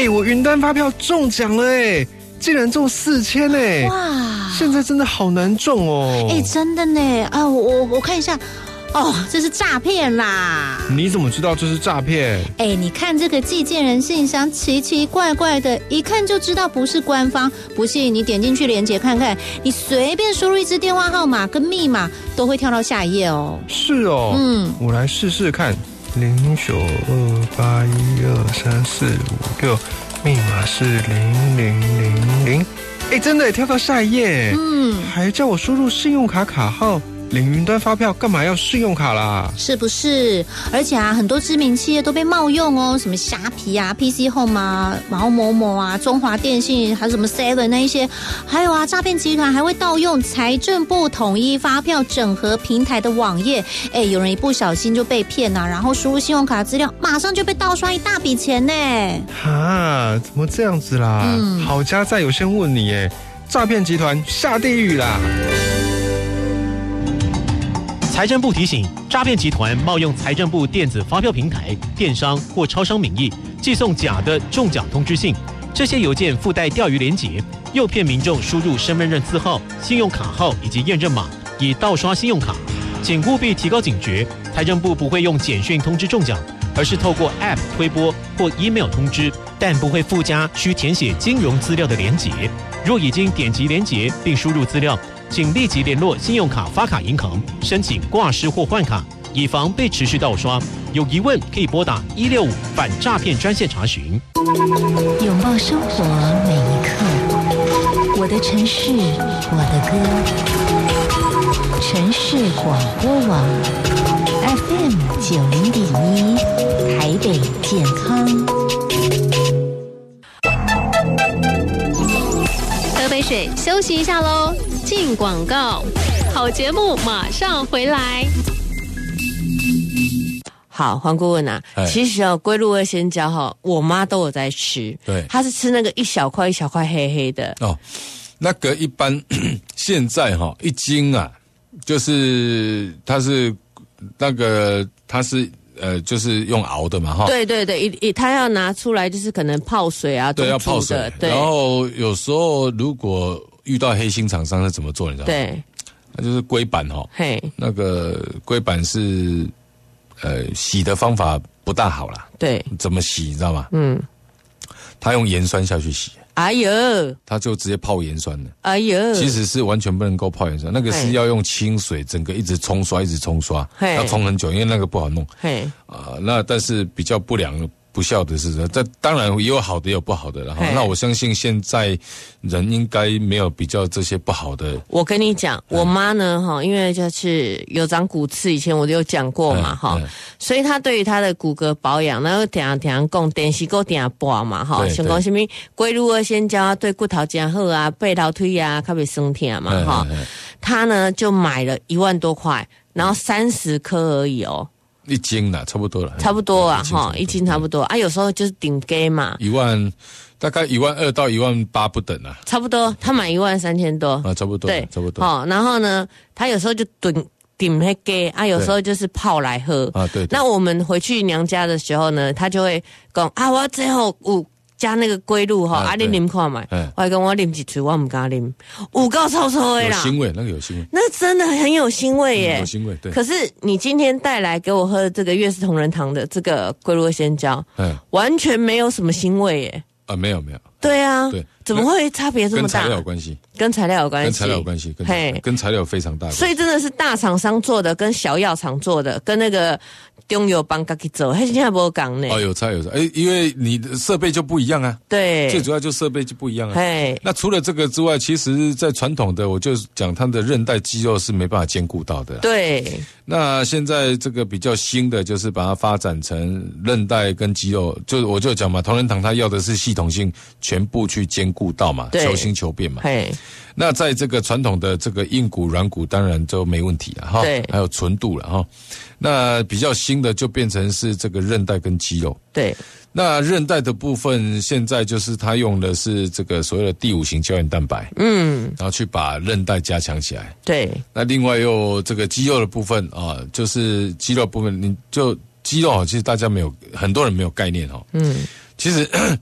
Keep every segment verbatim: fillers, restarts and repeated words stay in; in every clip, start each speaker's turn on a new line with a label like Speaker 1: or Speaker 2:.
Speaker 1: 哎，我云端发票中奖了哎，竟然中四千哎！哇，现在真的好难中哦。
Speaker 2: 哎，真的呢啊，我我我看一下。哦，这是诈骗啦！
Speaker 1: 你怎么知道这是诈骗？
Speaker 2: 哎，你看这个寄件人信箱奇奇怪怪的，一看就知道不是官方。不信你点进去连结看看，你随便输入一支电话号码跟密码，都会跳到下一页哦。
Speaker 1: 是哦，嗯，我来试试看。零九二八一二三四五六，密码是零零零零。哎，真的跳到下一页，嗯，还叫我输入信用卡卡号。领云端发票干嘛要信用卡啦？
Speaker 2: 是不是？而且啊，很多知名企业都被冒用哦，什么虾皮啊、P C Home 啊，然后某某啊、中华电信，还有什么 Seven 那一些，还有啊，诈骗集团还会盗用财政部统一发票整合平台的网页。哎，有人一不小心就被骗了、啊，然后输入信用卡资料，马上就被盗刷一大笔钱呢。
Speaker 1: 哈，怎么这样子啦？嗯，好家在有先问你，哎，诈骗集团下地狱啦！
Speaker 3: 财政部提醒：诈骗集团冒用财政部电子发票平台、电商或超商名义，寄送假的中奖通知信。这些邮件附带钓鱼连结，诱骗民众输入身份证字号、信用卡号以及验证码，以盗刷信用卡。请务必提高警觉。财政部不会用简讯通知中奖，而是透过 App 推播或 email 通知，但不会附加需填写金融资料的连结。若已经点击连结并输入资料，请立即联络信用卡发卡银行申请挂失或换卡，以防被持续盗刷。有疑问可以拨打一六五反诈骗专线查询。
Speaker 4: 拥抱生活每一刻，我的城市，我的歌。城市广播网 F M 九零点一，台北健康。
Speaker 5: 喝杯水，休息一下喽。进广告，好节目马上回来。
Speaker 6: 好，黄顾问啊，其实哦，龟鹿二仙胶哈，我妈都有在吃，
Speaker 7: 对，
Speaker 6: 她是吃那个一小块一小块黑黑的
Speaker 7: 哦。那个一般现在哈、哦、一斤啊，就是它是那个它是。呃，就是用熬的嘛，哈。
Speaker 6: 对对对，一一他要拿出来，就是可能泡水啊，
Speaker 7: 对，要泡水。
Speaker 6: 对。
Speaker 7: 然后有时候如果遇到黑心厂商，是怎么做？你知道吗？
Speaker 6: 对，
Speaker 7: 那就是龟板哈。嘿，那个龟板是呃洗的方法不大好啦。
Speaker 6: 对。
Speaker 7: 怎么洗？你知道吗？嗯。他用盐酸下去洗。
Speaker 6: 哎呦，
Speaker 7: 他就直接泡盐酸了。
Speaker 6: 哎呦，
Speaker 7: 其实是完全不能够泡盐酸，那个是要用清水，整个一直冲刷，一直冲刷，要冲很久，因为那个不好弄。嘿，啊、呃，那但是比较不良不孝的是，这当然也有好的，也有不好的。然后，那我相信现在人应该没有比较这些不好的。
Speaker 6: 我跟你讲，我妈呢，哈，因为就是有长骨刺，以前我就有讲过嘛，哈，所以她对于她的骨骼保养，然后常常讲电视够常播嘛，哈，像讲什么龟鹿二仙胶对骨头真好啊，背头腿啊，特别酸痛嘛，哈，她呢就买了一万多块，然后三十颗而已哦。
Speaker 7: 一斤啦，差不多了，
Speaker 6: 差不多啊，哈，一斤差不多啊，有时候就是顶给嘛，
Speaker 7: 一万，大概一万二到一万八不等啊，
Speaker 6: 差不多，他买一万三千多
Speaker 7: 啊，差不多，对，差不多，
Speaker 6: 哦，然后呢，他有时候就顶顶那给啊，有时候就是泡来喝啊，对，那我们回去娘家的时候呢，他就会讲啊，我最后有加那个龟鹿哈，啊，你啉看买，我还跟我啉几嘴，我唔敢啉，有够臭臭的啦，
Speaker 7: 有腥味，那个有腥味，
Speaker 6: 那真的很有腥味耶，
Speaker 7: 有腥味，对。
Speaker 6: 可是你今天带来给我喝的这个悦氏同仁堂的这个龟鹿二仙胶，嗯，完全没有什么腥味耶，
Speaker 7: 啊，没有没有，
Speaker 6: 对啊，对，怎么会差别这么大？
Speaker 7: 跟材料有关系，
Speaker 6: 跟材料有关系，
Speaker 7: 跟材料有关系，跟材料跟材料有非常大的关系，
Speaker 6: 所以真的是大厂商做的，跟小药厂做的，跟那个中药帮自己做，还现在没有讲呢。
Speaker 7: 哦，有差有差，哎，因为你的设备就不一样啊。
Speaker 6: 对，
Speaker 7: 最主要就设备就不一样啊。哎，那除了这个之外，其实在传统的，我就讲它的韧带肌肉是没办法兼顾到的。
Speaker 6: 对。
Speaker 7: 那现在这个比较新的，就是把它发展成韧带跟肌肉，就我就讲嘛，同仁堂它要的是系统性全部去兼顾到嘛，求新求变嘛。嘿。那在这个传统的这个硬骨、软骨，当然就没问题了哈。对。还有纯度了哈。那比较新的就变成是这个韧带跟肌肉。
Speaker 6: 对。
Speaker 7: 那韧带的部分，现在就是它用的是这个所谓的第五型胶原蛋白，嗯，然后去把韧带加强起来。
Speaker 6: 对。那
Speaker 7: 另外又这个肌肉的部分啊，就是肌肉部分，你就肌肉啊，其实大家没有很多人没有概念哦。嗯。其实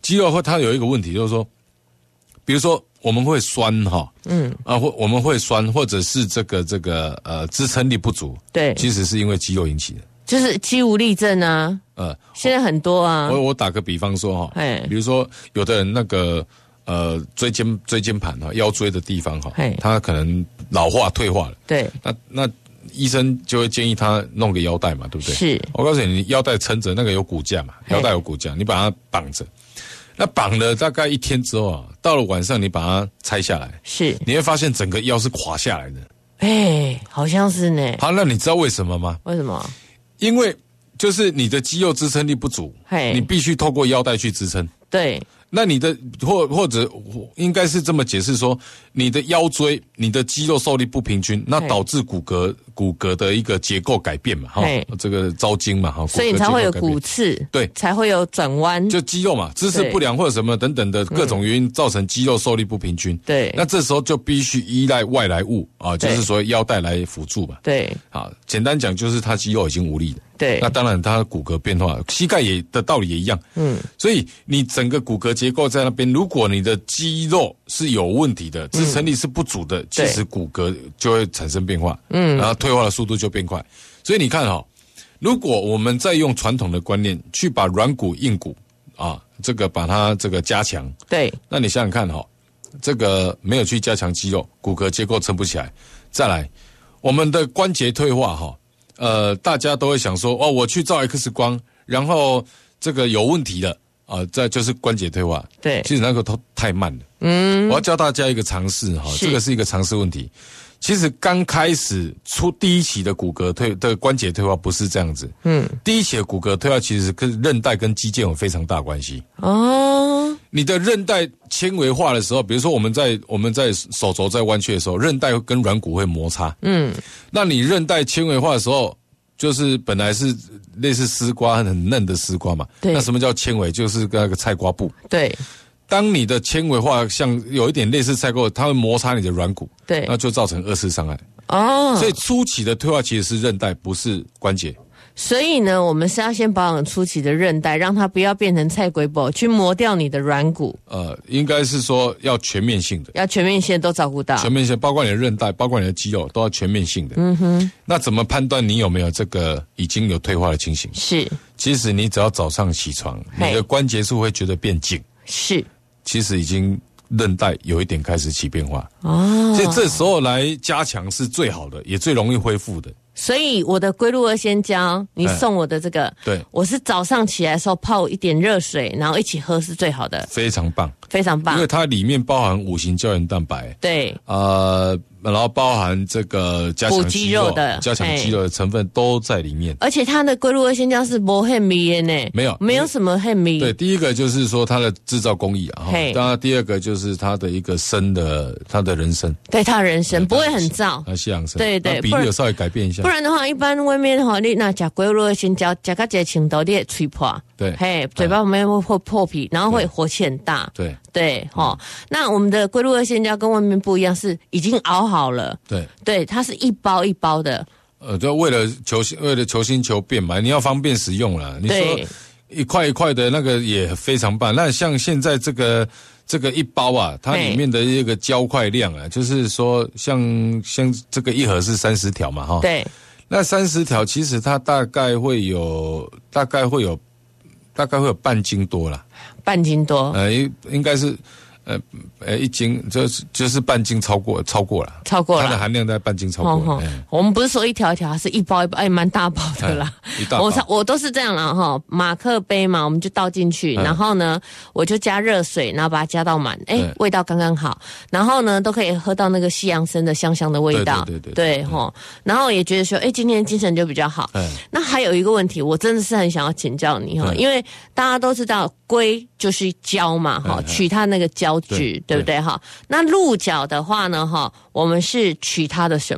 Speaker 7: 肌肉会它有一个问题，就是说，比如说我们会酸哈，嗯啊，或我们会酸，或者是这个这个呃支撑力不足，
Speaker 6: 对，
Speaker 7: 其实是因为肌肉引起的，
Speaker 6: 就是肌无力症啊，呃，现在很多啊。
Speaker 7: 我我打个比方说哈，比如说有的人那个呃椎间椎间盘哈，腰椎的地方哈，他可能老化退化了，
Speaker 6: 对，
Speaker 7: 那那。医生就会建议他弄个腰带嘛，对不对？
Speaker 6: 是。
Speaker 7: 我告诉你，你腰带撑着，那个有骨架嘛，腰带有骨架，你把它绑着。那绑了大概一天之后啊，到了晚上你把它拆下来，
Speaker 6: 是，
Speaker 7: 你会发现整个腰是垮下来的。
Speaker 6: 哎、欸，好像是呢。
Speaker 7: 好，那你知道为什么吗？
Speaker 6: 为什么？
Speaker 7: 因为就是你的肌肉支撑力不足，你必须透过腰带去支撑。
Speaker 6: 对。
Speaker 7: 那你的或或者应该是这么解释说，你的腰椎、你的肌肉受力不平均，那导致骨骼骨骼的一个结构改变嘛，哈，这个招筋嘛，哈，
Speaker 6: 所以你才会有骨刺，
Speaker 7: 对，
Speaker 6: 才会有转弯，
Speaker 7: 就肌肉嘛，姿势不良或者什么等等的各种原因造成肌肉受力不平均，
Speaker 6: 对，
Speaker 7: 那这时候就必须依赖外来物啊，就是说腰带来辅助嘛，
Speaker 6: 对，
Speaker 7: 好，简单讲就是他肌肉已经无力了。
Speaker 6: 对，
Speaker 7: 那当然，它骨骼变化，膝盖也的道理也一样。嗯，所以你整个骨骼结构在那边，如果你的肌肉是有问题的，支撑力是不足的，嗯、其实骨骼就会产生变化。嗯，然后退化的速度就变快。所以你看哈、哦，如果我们再用传统的观念去把软骨硬骨啊，这个把它这个加强，
Speaker 6: 对，
Speaker 7: 那你想想看哈、哦，这个没有去加强肌肉，骨骼结构撑不起来。再来，我们的关节退化哈、哦。呃，大家都会想说，哦，我去照 X 光，然后这个有问题了啊、呃，这就是关节退化。
Speaker 6: 对，
Speaker 7: 其实那个都太慢了。嗯，我要教大家一个常识哈，这个是一个常识问题。其实刚开始出第一期的骨骼退的关节退化不是这样子。嗯，第一期的骨骼退化其实跟韧带跟肌腱有非常大关系。哦，你的韧带纤维化的时候，比如说我们在我们在手肘在弯曲的时候，韧带跟软骨会摩擦。嗯，那你韧带纤维化的时候，就是本来是类似丝瓜很嫩的丝瓜嘛。对。那什么叫纤维？就是那个菜瓜布。
Speaker 6: 对。
Speaker 7: 当你的纤维化像有一点类似菜瓜，它会摩擦你的软骨，
Speaker 6: 对，
Speaker 7: 那就造成二次伤害。
Speaker 6: 哦，
Speaker 7: 所以初期的退化其实是韧带，不是关节。
Speaker 6: 所以呢，我们是要先保养初期的韧带，让它不要变成菜龟布，去磨掉你的软骨。
Speaker 7: 呃，应该是说要全面性的，
Speaker 6: 要全面性都照顾到。
Speaker 7: 全面性，包括你的韧带，包括你的肌肉，都要全面性的。嗯哼。那怎么判断你有没有这个已经有退化的情形？
Speaker 6: 是，
Speaker 7: 其实你只要早上起床，你的关节处会觉得变紧。
Speaker 6: 是。
Speaker 7: 其实已经韧带有一点开始起变化哦，所以这时候来加强是最好的，也最容易恢复的。
Speaker 6: 所以我的龟鹿二仙胶，你送我的这个，
Speaker 7: 对，
Speaker 6: 我是早上起来的时候泡一点热水，然后一起喝是最好的，
Speaker 7: 非常棒，
Speaker 6: 非常棒，
Speaker 7: 因为它里面包含五型胶原蛋白，
Speaker 6: 对，
Speaker 7: 呃。然后包含这个加强
Speaker 6: 肌肉的、
Speaker 7: 加强肌肉的成分都在里面，
Speaker 6: 而且它的龟鹿二仙胶是不很迷的呢，
Speaker 7: 没有，
Speaker 6: 没有什么很迷。
Speaker 7: 对，第一个就是说它的制造工艺啊，当然第二个就是它的一个生的，它的人参，
Speaker 6: 对，它的人参不会很燥，
Speaker 7: 它西洋参，
Speaker 6: 对对，
Speaker 7: 比例有稍微改变一下，
Speaker 6: 不然的话，一般外面哈，你那吃龟鹿二仙胶，吃到这程度，你会吹破，
Speaker 7: 对，
Speaker 6: 嘿，嘴巴里面会会破皮，然后会火气很大，
Speaker 7: 对
Speaker 6: 对，哈，那我们的龟鹿二仙胶跟外面不一样，是已经熬好了，
Speaker 7: 对。
Speaker 6: 对，它是一包一包的。
Speaker 7: 呃，就为了求为了求新求变嘛，你要方便使用啦。你说一块一块的那个也非常棒。那像现在这个这个一包啊，它里面的一个胶块量啊，就是说像像这个一盒是三十条嘛，哈。
Speaker 6: 对。
Speaker 7: 那三十条其实它大概会有大概会有大概会有半斤多啦。
Speaker 6: 半斤多。
Speaker 7: 呃，应该是。呃呃，一斤就是就是半斤超过超过了，
Speaker 6: 超过了，
Speaker 7: 它的含量在半斤超过了。哦
Speaker 6: 嗯、我们不是说一条一条，是一包一包，哎，蛮大包的啦。
Speaker 7: 一大包。
Speaker 6: 我我都是这样啦哈，马克杯嘛，我们就倒进去，嗯、然后呢，我就加热水，然后把它加到满，哎，味道刚刚好，然后呢，都可以喝到那个西洋参的香香的味道。
Speaker 7: 对对对对。
Speaker 6: 对哈、嗯，然后也觉得说，哎，今天精神就比较好。嗯。那还有一个问题，我真的是很想要请教你哈，嗯、因为大家都知道龟就是胶嘛哈，嗯、取它那个胶质，对, 对不对？哈，那鹿角的话呢，哈，我们是取它的什么？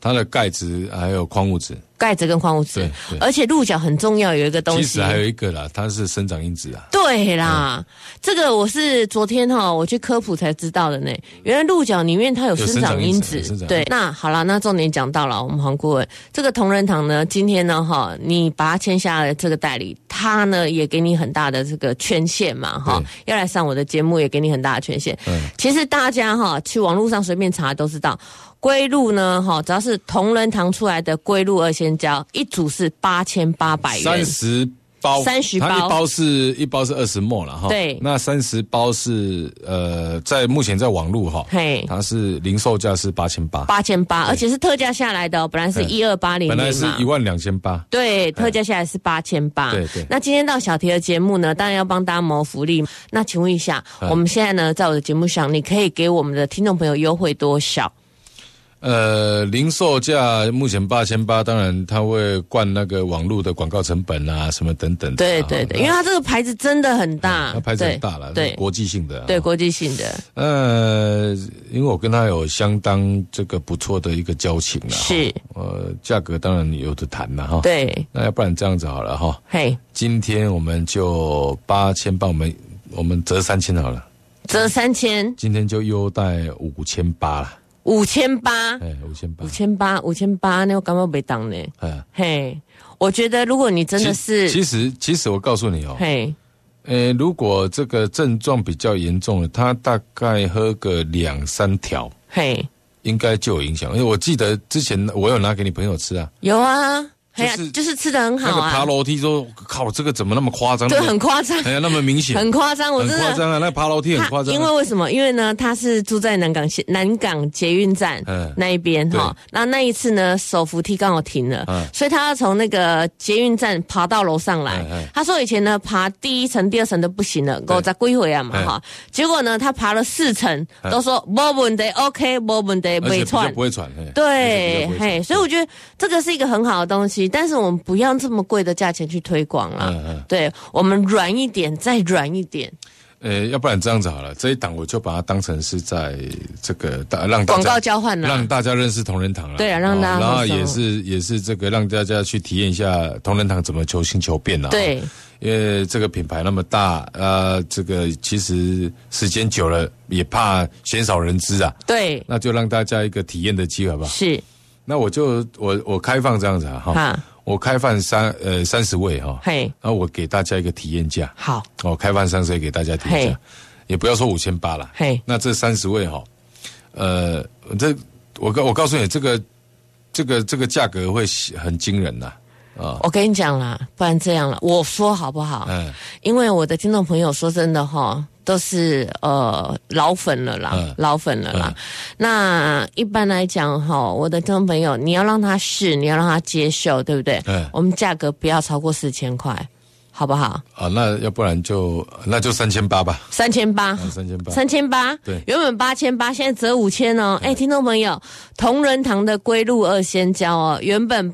Speaker 7: 它的钙质还有矿物质。
Speaker 6: 钙质跟矿物质，而且鹿角很重要，有一个东西，
Speaker 7: 其实还有一个啦，它是生长因子啊。
Speaker 6: 对啦，嗯、这个我是昨天哈我去科普才知道的呢。原来鹿角里面它有生长因子。因子对，那好了，那重点讲到了，我们黄顾问，这个同仁堂呢，今天呢哈，你把它签下了这个代理，他呢也给你很大的这个权限嘛哈，要来上我的节目也给你很大的权限。嗯，其实大家哈去网络上随便查都知道。龟鹿呢，哈，只要是同仁堂出来的龟鹿二仙胶，一组是八千八百元，
Speaker 7: 三十包，
Speaker 6: 三十包，
Speaker 7: 它一包是一包是二十沫了哈。
Speaker 6: 对，
Speaker 7: 那三十包是呃，在目前在网路哈，嘿，它是零售价是八千八，
Speaker 6: 八千八，而且是特价下来的哦，本来是一二八零，
Speaker 7: 本来是一万两千八，
Speaker 6: 对，特价下来是八千八，
Speaker 7: 对对。
Speaker 6: 那今天到小提的节目呢，当然要帮大家谋福利。那请问一下，我们现在呢，在我的节目上，你可以给我们的听众朋友优惠多少？
Speaker 7: 呃，零售价目前八千八，当然它会灌那个网络的广告成本啊，什么等等的。
Speaker 6: 对对对，因为它这个牌子真的很大，
Speaker 7: 它牌子很大了，对，国际性的。
Speaker 6: 对，国际性的。
Speaker 7: 呃，因为我跟他有相当这个不错的一个交情了，
Speaker 6: 是。
Speaker 7: 呃，价格当然有的谈了哈。
Speaker 6: 对。
Speaker 7: 那要不然这样子好了哈。
Speaker 6: 嘿，
Speaker 7: 今天我们就八千八，我们我们折三千好了。
Speaker 6: 折三千。
Speaker 7: 今天就优待五千八了。
Speaker 6: 五千八，
Speaker 7: 哎，五千八，
Speaker 6: 五千八，五千八，那我干嘛没当呢？哎，嘿，我觉得如果你真的是，
Speaker 7: 其实其实我告诉你哦，嘿，呃，如果这个症状比较严重的，他大概喝个两三条，嘿，应该就有影响。因为我记得之前我有拿给你朋友吃啊，
Speaker 6: 有啊。就是、就是吃的很好啊！
Speaker 7: 那个爬楼梯说，靠，这个怎么那么夸张？
Speaker 6: 对，很夸张，
Speaker 7: 哎呀，那么明显，
Speaker 6: 很夸张，我真的
Speaker 7: 很夸张啊！那爬楼梯很夸张、啊。
Speaker 6: 因为为什么？因为呢，他是住在南港南港捷运站那一边哈。那那一次呢，手扶梯刚好停了，嗯、所以他要从那个捷运站爬到楼上来。嗯、他说以前呢，爬第一层、第二层都不行了，我再归回啊嘛哈。结果呢，他爬了四层，都说没问题 ，OK， 没问题，没喘，
Speaker 7: 不会喘。
Speaker 6: 对，嘿，所以我觉得这个是一个很好的东西，但是我们不要这么贵的价钱去推广了。嗯嗯，对，我们软一点，再软一点。
Speaker 7: 呃，要不然这样子好了，这一档我就把它当成是在这个让大家
Speaker 6: 广告交换了，
Speaker 7: 让大家认识同仁堂了。
Speaker 6: 对啊，让大家、哦，
Speaker 7: 然后也是也是这个让大家去体验一下同仁堂怎么求新求变了。
Speaker 6: 对，
Speaker 7: 因为这个品牌那么大，呃，这个其实时间久了也怕鲜少人知啊。
Speaker 6: 对，
Speaker 7: 那就让大家一个体验的机会，好不好？
Speaker 6: 是。
Speaker 7: 那我就我我开放这样子啊，哈。我开放三呃三十位哈，嘿，然后我给大家一个体验价，
Speaker 6: 好，
Speaker 7: 我开放三十位给大家体验价，也不要说五千八了，嘿，那这三十位哈，呃，这我告我告诉你，这个这个这个价格会很惊人呐、啊，啊，
Speaker 6: 我跟你讲啦，不然这样了，我说好不好？嗯，因为我的听众朋友说真的哈。都是呃老粉了啦，嗯、老粉了啦。嗯、那一般来讲哈，我的听众朋友，你要让他试，你要让他接受，对不对？嗯，我们价格不要超过四千块，好不好？
Speaker 7: 啊，那要不然就那就三千八吧。
Speaker 6: 三千八，
Speaker 7: 三千八，
Speaker 6: 三千八。
Speaker 7: 对，
Speaker 6: 原本八千八，现在折五千哦。哎，听众朋友，同仁堂的龟鹿二仙胶哦，原本